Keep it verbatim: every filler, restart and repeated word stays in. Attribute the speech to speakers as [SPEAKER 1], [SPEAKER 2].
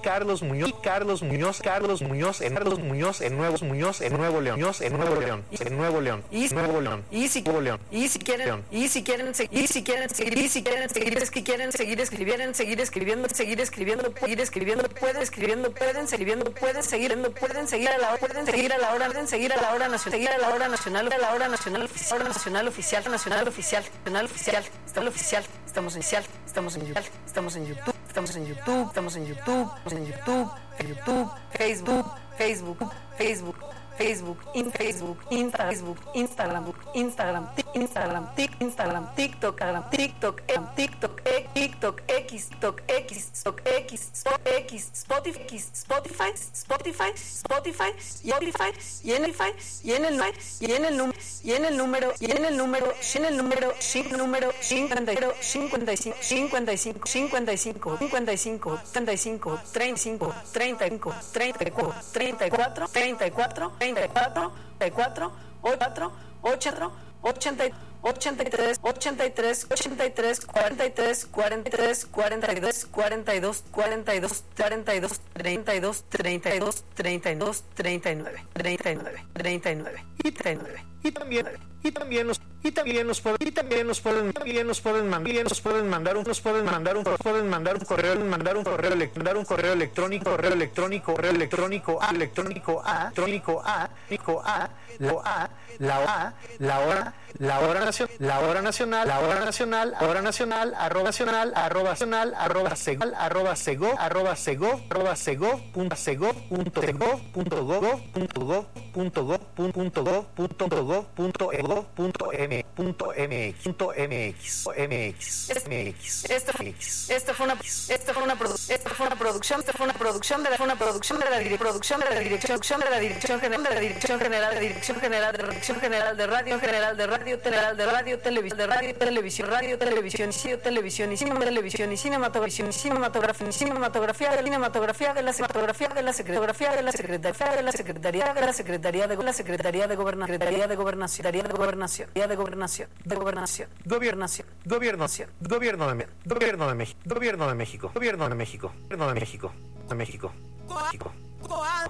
[SPEAKER 1] Carlos Muñoz, Carlos Muñoz, Carlos Muñoz, en Carlos Muñoz, en Nuevos Muñoz, en Nuevo León, Muñoz, en Nuevo León, en Nuevo León, y Nuevo León, y si Nuevo León, y si quieren, y si quieren seguir, y si quieren seguir, y si quieren seguir, es que quieren seguir escribiendo, seguir escribiendo, seguir escribiendo, seguir escribiendo, pueden escribiendo, pueden escribiendo, pueden seguir, pueden seguir a la hora, pueden seguir a la hora, pueden seguir a la hora nacional, seguir a la hora nacional, a la hora nacional oficial, hora nacional oficial, nacional oficial, nacional oficial, estamos oficial, estamos oficial, estamos en YouTube, estamos en YouTube, estamos en YouTube, estamos en YouTube, estamos en YouTube, en YouTube, Facebook, Facebook, Facebook, Facebook, in Facebook, Insta, Facebook, Instagram, Instagram, Instagram, Tik, Instagram, TikTok, TikTok, TikTok, TikTok, X, TikTok, X, TikTok, X, X, Spotify, Spotify, Spotify, Spotify, Spotify, y en el y en el y en el número y en el número y en el número y en el número sin número cincuenta y cinco cincuenta y cinco cincuenta y cinco cincuenta y cinco treinta y cinco treinta y cinco treinta y cinco treinta y cuatro treinta y cuatro treinta y cuatro treinta y cuatro treinta y cuatro ochenta ochenta ochenta y tres ochenta y tres ochenta y tres cuarenta y tres cuarenta y tres cuarenta y dos cuarenta y dos cuarenta y dos cuarenta y dos treinta y dos treinta y dos treinta y dos treinta y nueve treinta y nueve treinta y nueve y treinta y nueve y también y también nos y también nos pueden y también nos pueden también nos pueden mandar nos pueden mandar un nos pueden mandar un pueden mandar un correo mandar un correo mandar un correo electrónico correo electrónico correo electrónico a electrónico a electrónico a electrónico a la a la a la hora la hora nacional la hora nacional la hora nacional hora nacional arroba nacional arroba nacional arroba sego arroba sego arroba sego arroba sego punto sego punto sego punto go punto go punto go punto go punto go punto ego punto m punto mx punto mx mx mx esto fue esto fue una esto fue una esto fue una producción esto fue una producción de la una producción de la producción de la dirección de la dirección general de la dirección general de dirección general de dirección general de radio general de radio general de radio televisión de radio televisión radio televisión y televisión y cine televisión y cinematografía y cinematografía y cinematografía de cinematografía de la cinematografía de la secretaría de la secretaría de la secretaría de la secretaría de la secretaría de gobernación de gobernación de gobernación de gobernación de gobernación gobernación gobernación gobierno de gobierno de México gobierno de México gobierno de México gobierno de México de México México